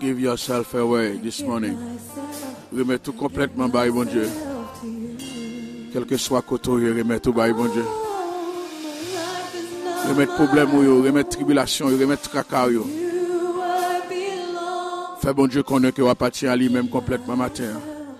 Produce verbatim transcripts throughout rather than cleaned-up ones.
Give yourself away this morning. Remets tout complètement, bye, bon Dieu. Quel que soit côté, remets tout, bye, bon Dieu. Remettre problème, remettre tribulation, remettre tracas. Fais bon Dieu qu'on ait que appartient à lui-même complètement matin.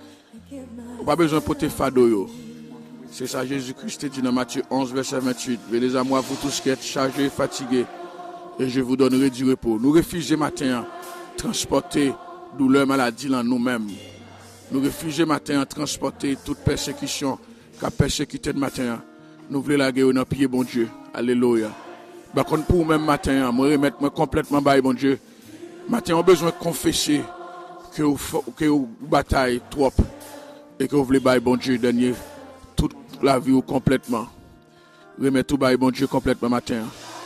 On pas besoin de porter fado. C'est ça Jésus-Christ dit dans Matthieu onze, verset vingt-huit. Venez à moi, vous tous qui êtes chargés et fatigués, et je vous donnerai du repos. Nous refusons matin transporter douleur, maladie en nous-mêmes. Nous refusons matin transporter toute persécution qui a persécuté le matin. Nous voulons la guerre dans le pied, bon Dieu. Alléluia. Par contre, pour même matin, moi remettre moi complètement bas, bon Dieu. Matin, on a besoin de confesser que vous que vous bataille trop et que vous voulez bas, bon Dieu, dernier toute la vie complètement. Remettre tout bas, bon Dieu, complètement matin.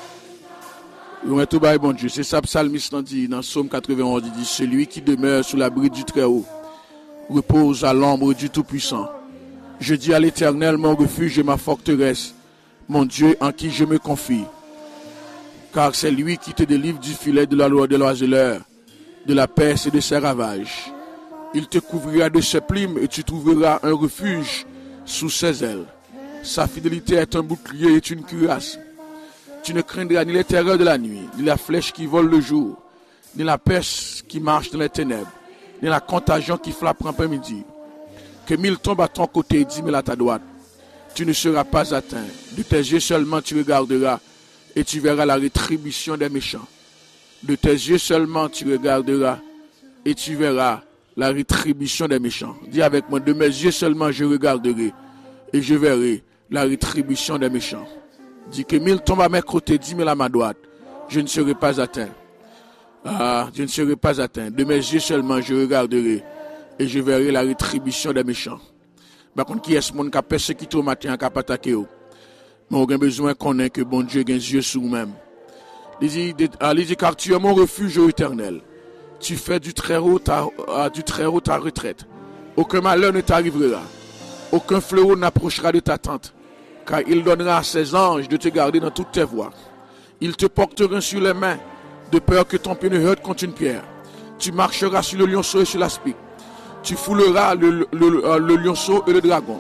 Remettre tout bas, bon Dieu. C'est ça, psalmiste dit dans Psaume quatre-vingt-onze, il dit celui qui demeure sous l'abri du Très-Haut repose à l'ombre du Tout-Puissant. Je dis à l'Éternel, mon refuge et ma forteresse, mon Dieu en qui je me confie. Car c'est lui qui te délivre du filet de la loi de l'oiseleur, de la peste et de ses ravages. Il te couvrira de ses plumes et tu trouveras un refuge sous ses ailes. Sa fidélité est un bouclier et une cuirasse. Tu ne craindras ni les terreurs de la nuit, ni la flèche qui vole le jour, ni la peste qui marche dans les ténèbres, ni la contagion qui frappe en après-midi. Que mille tombent à ton côté et dix mille à ta droite. Tu ne seras pas atteint. De tes yeux seulement tu regarderas et tu verras la rétribution des méchants. De tes yeux seulement tu regarderas et tu verras la rétribution des méchants. Dis avec moi, de mes yeux seulement je regarderai et je verrai la rétribution des méchants. Dis que mille tombent à mes côtés, dix mille à ma droite. Je ne serai pas atteint. Ah, je ne serai pas atteint. De mes yeux seulement je regarderai et je verrai la rétribution des méchants. Par contre, qui est ce monde qui a persécuté au matin, qui a attaqué? Mais on a besoin qu'on ait que bon Dieu ait des yeux sur nous-mêmes. Il dit, car tu es mon refuge éternel. Tu fais du Très-Haut ta, du Très-Haut ta retraite. Aucun malheur ne t'arrivera. Aucun fléau n'approchera de ta tente. Car il donnera à ses anges de te garder dans toutes tes voies. Ils te porteront sur les mains, de peur que ton pied ne heurte contre une pierre. Tu marcheras sur le lionceau et sur l'aspic. Tu fouleras le, le, le, le lionceau et le dragon.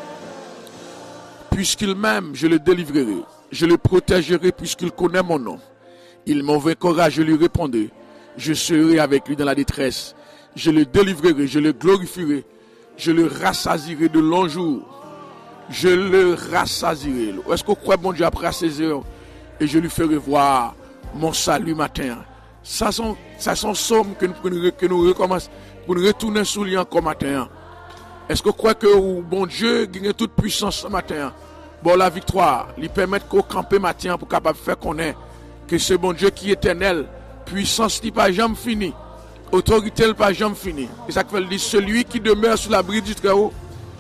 Puisqu'il m'aime, je le délivrerai. Je le protégerai puisqu'il connaît mon nom. Il m'en vaincra, je lui répondrai. Je serai avec lui dans la détresse. Je le délivrerai, je le glorifierai. Je le rassasierai de longs jours. Je le rassasierai. Est-ce que vous croyez, bon Dieu, après à ces heures, et je lui ferai voir mon salut matin. Ça sont, ça sont sommes que nous, que nous recommençons, pour nous retourner sous lui encore matin. Est-ce que vous croyez que bon Dieu gagne toute puissance ce matin? Bon, la victoire, lui permettre qu'on campe matin pour capable faire connaître que c'est bon Dieu qui est éternel. Puissance n'est pas jamais finie. Autorité n'est pas jamais finie. Et ça fait dire celui qui demeure sous l'abri du Très-Haut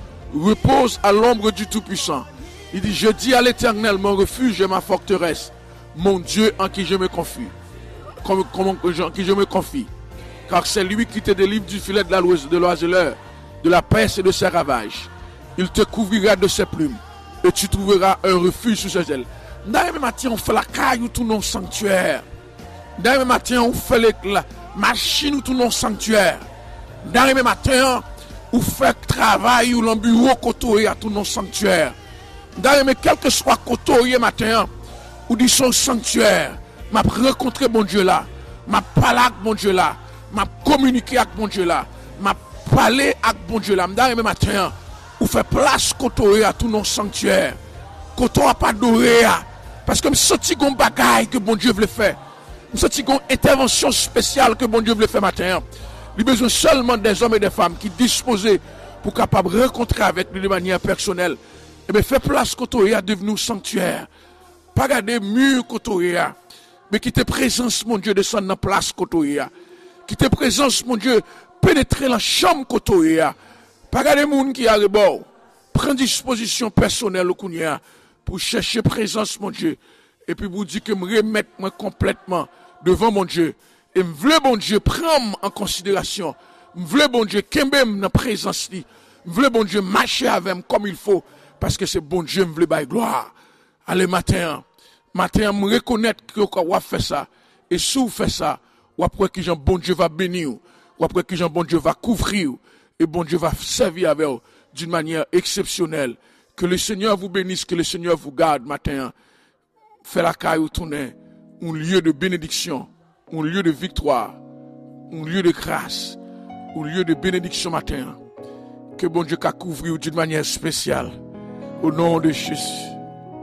repose à l'ombre du Tout-Puissant. Il dit, je dis à l'Éternel, mon refuge et ma forteresse, mon Dieu en qui je me confie. Comme, comme, en qui je me confie. Car c'est lui qui te délivre du filet de la de l'oiseleur, de la peste et de ses ravages. Il te couvrira de ses plumes et tu trouveras un refuge sous ses ailes. Dans le matin, on fait la caille ou tout non sanctuaire. Dans le matin, on fait la machine ou tout non sanctuaire. Dans le matin, on fait le travail ou l'embureau côté à tout non sanctuaire. Dans le quel que soit côté matin, ou dit son sanctuaire, m'a rencontré bon Dieu là, m'a parlé avec bon Dieu là, m'a communiqué avec bon Dieu là, m'a parlé avec bon Dieu là. Dans le matin, ou fait place côté à tout non sanctuaire. Côté a pas doré parce que me senti gon bagaille que bon Dieu veut faire. Me senti gon intervention spéciale que bon Dieu veut faire matin. Il a besoin seulement des hommes et des femmes qui disposés pour capable rencontrer avec lui de manière personnelle. Et bien, fait place côté à devenir sanctuaire. Pas garder mur côté à, mais qui te présence mon Dieu descendre dans place côté à. Qui te présence mon Dieu pénétrer dans la chambre côté à. Pas garder moun qui a rebord. Prends disposition personnelle au kounia pour chercher présence mon Dieu et puis vous dire que me remettre moi complètement devant mon Dieu et me vle bon Dieu prendre en considération me vle bon Dieu kembem dans présence li me vle bon Dieu marcher avec moi comme il faut parce que c'est bon Dieu me vle bailler gloire. Allez matin matin me reconnaître que on va faire ça et si vous fait ça ou après que Jean bon Dieu va bénir, ou après que Jean bon Dieu va couvrir, et bon Dieu va servir avec vous d'une manière exceptionnelle. Que le Seigneur vous bénisse, que le Seigneur vous garde matin. Fait la caille tourner un lieu de bénédiction, un lieu de victoire, un lieu de grâce, un lieu de bénédiction matin. Que bon Dieu qu'a couvrir d'une manière spéciale. Au nom de Jésus.